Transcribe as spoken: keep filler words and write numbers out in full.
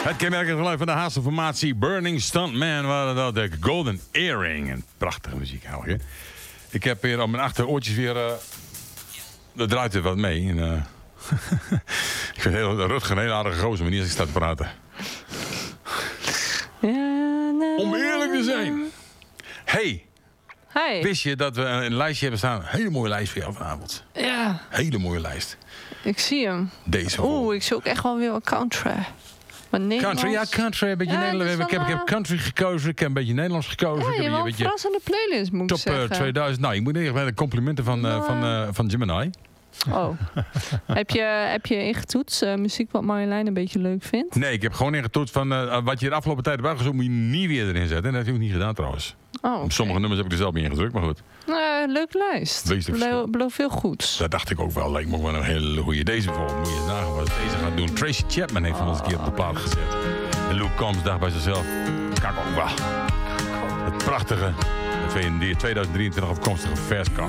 Het kenmerkende geluid van de Haagse formatie Burning Stuntman waren dat de Golden Earring. En prachtige muziek eigenlijk. Hè? Ik heb hier op mijn achteroortjes weer... Uh, er draait er wat mee. En, uh, ik vind heel, Rutger een hele aardige gozer manier als ik sta te praten. Om eerlijk te zijn. Hey, hey. Wist je dat we een lijstje hebben staan? Een hele mooie lijst voor jou vanavond. Ja. Hele mooie lijst. Ik zie hem. Deze. Oeh, ik zoek echt wel weer wat country. Country, ja, country, een beetje ja, Nederlands. Ik heb, ik heb country gekozen, ik heb een beetje Nederlands gekozen. Ja, ik heb je hebt een een verrassende playlist, moet top, ik zeggen. Top uh, tweeduizend. Nou, ik moet eerlijk met de complimenten van, uh, van, uh, van Gemini. Oh. heb, je, heb je ingetoetst uh, muziek wat Marjolein een beetje leuk vindt? Nee, ik heb gewoon ingetoetst van uh, wat je de afgelopen tijd hebt uitgezocht, moet je niet weer erin zetten. En dat heb ik ook niet gedaan trouwens. Oh, okay. Op sommige nummers heb ik er zelf niet ingedrukt, maar goed. Uh, leuke lijst. Belo- beloof veel goeds. Dat dacht ik ook wel. Lijkt me ook wel een hele goede. Deze bijvoorbeeld moet je eens nagaan wat deze gaat doen. Tracy Chapman heeft van ons een keer op de plaat gezet. En Luke Combs dacht bij zichzelf, kijk ook wel. Het prachtige, tweeduizend drieëntwintig afkomstige Fast Car.